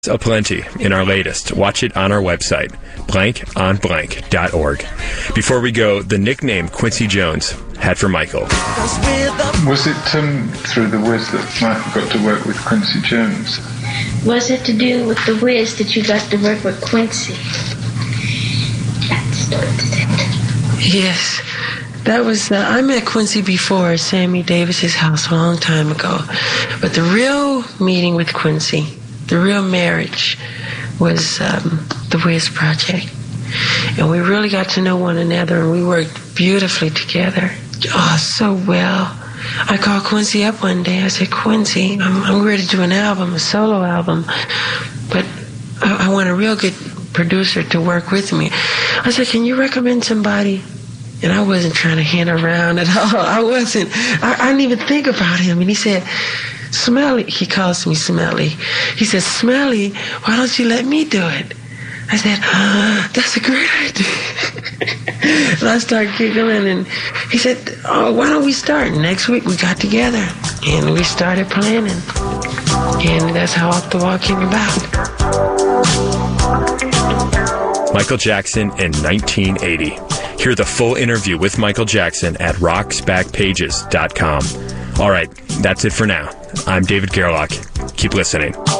aplenty in our latest. Watch it on our website, blankonblank.org. Before we go, the nickname Quincy Jones had for Michael. Was it through The Wiz that Michael got to work with Quincy Jones? Was it to do with The Wiz that you got to work with Quincy? That started it. Yes. That was, I met Quincy before at Sammy Davis's house a long time ago. But the real meeting with Quincy, the real marriage, was the Wiz Project. And we really got to know one another, and we worked beautifully together. Oh, so well. I called Quincy up one day. I said, Quincy, I'm ready to do an album, a solo album, but I want a real good producer to work with me. I said, can you recommend somebody? And I wasn't trying to hint around at all. I didn't even think about him. And he said, Smelly, he calls me Smelly. He says, Smelly, why don't you let me do it? I said, that's a great idea. And I started giggling, and he said, oh, why don't we start? Next week we got together, and we started planning. And that's how Off the Wall came about. Michael Jackson in 1980. Hear the full interview with Michael Jackson at rocksbackpages.com. All right, that's it for now. I'm David Gerlach. Keep listening.